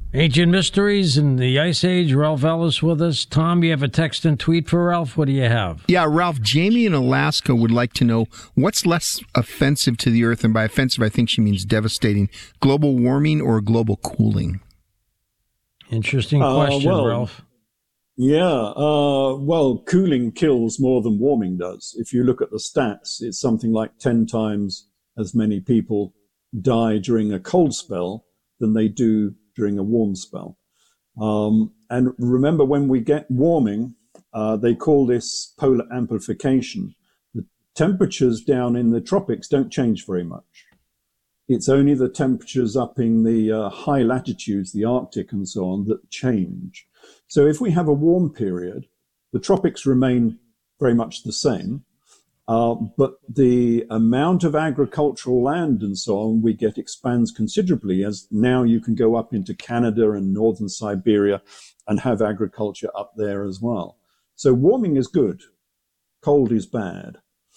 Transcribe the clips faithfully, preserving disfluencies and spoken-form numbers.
Ancient Mysteries in the Ice Age. Ralph Ellis with us. Tom, you have a text and tweet for Ralph? What do you have? Yeah, Ralph, Jamie in Alaska would like to know what's less offensive to the Earth, and by offensive I think she means devastating, global warming or global cooling? Interesting question, uh, well, Ralph. Yeah, uh, well, cooling kills more than warming does. If you look at the stats, it's something like ten times as many people die during a cold spell than they do during a warm spell. Um, and remember, when we get warming, uh, they call this polar amplification. The temperatures down in the tropics don't change very much. It's only the temperatures up in the uh, high latitudes, the Arctic and so on, that change. So if we have a warm period, the tropics remain very much the same. Uh, but the amount of agricultural land and so on we get expands considerably, as now you can go up into Canada and northern Siberia and have agriculture up there as well. So warming is good. Cold is bad.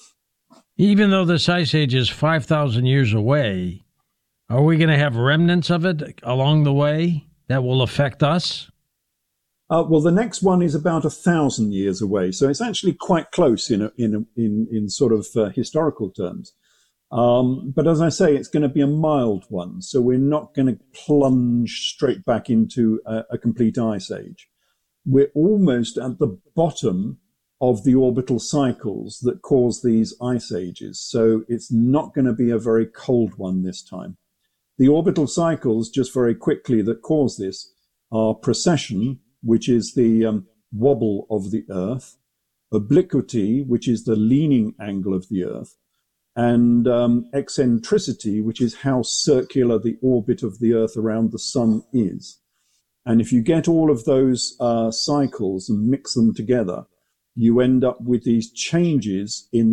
Even though this ice age is five thousand years away, are we going to have remnants of it along the way that will affect us? Uh, well, the next one is about a thousand years away, so it's actually quite close in a, in a, in in sort of uh, historical terms. Um, but as I say, it's going to be a mild one, so we're not going to plunge straight back into a, a complete ice age. We're almost at the bottom of the orbital cycles that cause these ice ages, so it's not going to be a very cold one this time. The orbital cycles, just very quickly, that cause this are precession, which is the um, wobble of the Earth, obliquity, which is the leaning angle of the Earth, and um, eccentricity, which is how circular the orbit of the Earth around the Sun is. And if you get all of those uh, cycles and mix them together, you end up with these changes in the